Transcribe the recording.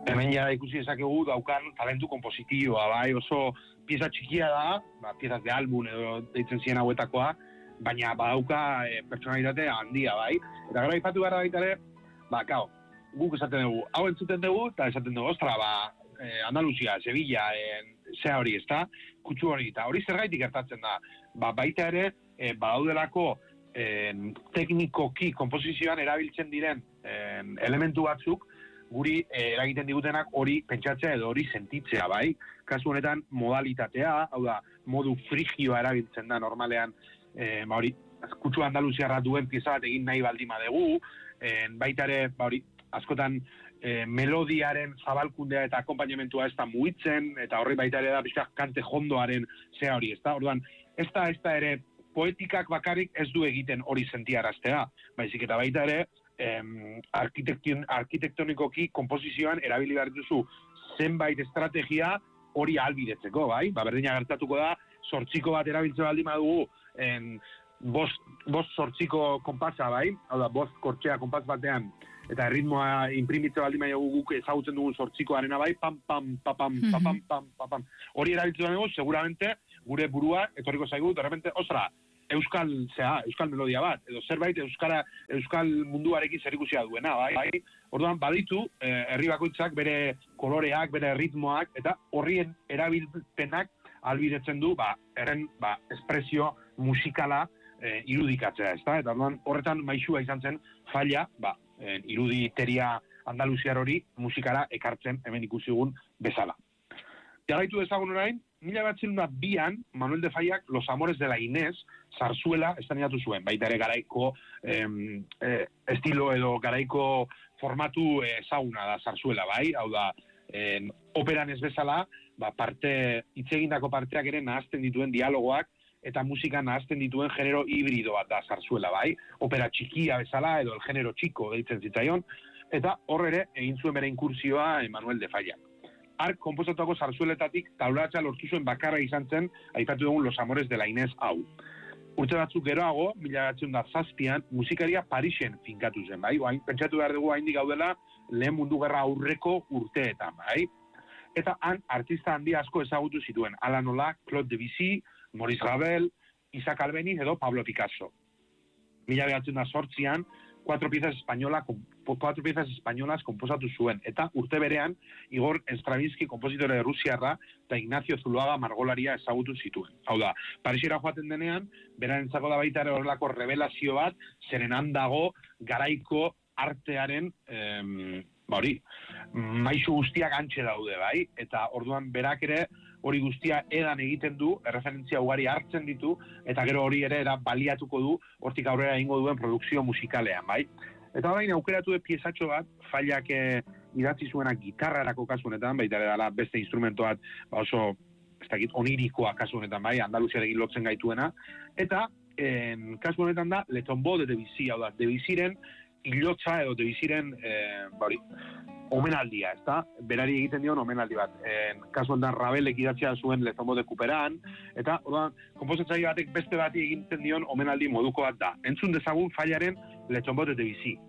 hemen ja ikusi dezakegu daukan talentu kompositioa, bai, oso pieza txikia da, piezas de álbum edo deitzen ziren hauetakoa, baina badauka pertsonalitate handia, bai. Eta gara ipatu gara baita ere, kao, guk esaten dugu, hau entzuten dugu, eta esaten dugu, ostra, Andaluzia, Sevilla, zea hori, ezta, kutsu hori, eta hori zergaitik gertatzen da, baita ere, badaudelako teknikoki kompozizioan erabiltzen diren elementu batzuk, guri eragiten digutenak hori pentsatzea edo hori sentitzea, bai? Kasu honetan modalitatea, hau da, modu frigioa erabiltzen da normalean, hori, kutsu andaluziarra duen pieza bat egin nahi baldima dugu, baita ere, hori, askotan melodiaren zabalkundea eta akompainamentua ez da mugitzen, eta horri baita ere da bizkak kante jondoaren zea hori, ez da? Orduan, ez da ere poetikak bakarrik ez du egiten hori sentiaraztea, baizik eta baita ere, arkitektonikoki kompozizioan erabili behar duzu zenbait estrategia hori ahalbidetzeko, bai? Berdina gertatuko da, zortziko bat erabiltzen baldin badugu, bost zortziko konpasa, bai? Hau da, bost kortxea konpas batean, eta erritmoa inprimitze baldin badugu guk ezagutzen dugun zortzikoarena, bai? Pam, pam, papam, papam, pam, papam. Hori erabiltzen dugu, seguramente, gure burua, etorriko zaigu, de repente, ostra, euskal melodia bat, edo zerbait euskal munduarekin zerikusia duena, bai? Orduan, baditu, herri bakoitzak bere koloreak, bere ritmoak, eta horrien erabilpenak albidetzen du, espresio musikala irudikatzea, ezta? Eta orduan, horretan maixua izan zen falla, iruditeria andaluziar hori musikara ekartzen hemen ikusigun bezala. Jarraitu dezagun orain, 1902an, Manuel de Fallak Los Amores de la Inés, zarzuela estrenatu zuen, baita ere garaiko estilo edo garaiko formatu ezaguna da zarzuela, bai? Hau da, operan ez bezala, hitzegindako parteak ere nahazten dituen dialogoak eta musika nahazten dituen genero hibrido bat da zarzuela, bai? Opera txikia bezala edo el genero txiko deitzen zitzaion, eta hor ere egin zuen bere inkursioa Manuel de Fallak. Hark konposatuako zarzueletatik taulatxa lortu zuen bakarra izan zen, aipatu dugun Los Amores de la Inés hau. Urte batzuk geroago, 1907an, musikaria Parisen finkatu zen, bai? Pentsatu behar dugu haindik gaudela lehen mundu gerra aurreko urteetan, bai? Eta han artista handia asko ezagutu zituen, ala nola Claude Debussy, Maurice Ravel, Isaac Albéniz edo Pablo Picasso. 1908an, 4 piezas españolas konposatu zuen, eta urte berean Igor Stravinsky kompositore rusiarra eta Ignacio Zuluaga margolaria ezagutu zituen. Hau da, Parisera joaten denean, berarentzako da baita ere horrelako revelazio bat, zeren handago garaiko artearen maisu guztiak antxe daude, bai? Eta orduan berak ere hori guztia edan egiten du, erreferentzia ugari hartzen ditu, eta gero hori ere baliatuko du, hortik aurrera egingo duen produkzio musikalean, bai? Eta orain aukeratu piezatxo bat, Fallak idatzi zuena gitarrarako kasu honetan, baita ere dela beste instrumento bat, oso, ez dakit, onirikoa kasu honetan, bai, Andaluziarekin lotzen gaituena, eta kasu honetan da, Le Tombeau de Debussy, hau da, Debussyren hilotza edo Debussyren, omenaldia, ez da? Berari egiten dion omenaldi bat. Kasu honetan Rabelek idatzia zuen Le Tombeau de Couperin, eta konposatzaile batek beste bati egiten dion omenaldi moduko bat da. Entzun dezagun Fallaren Le Tombeau de Debussy.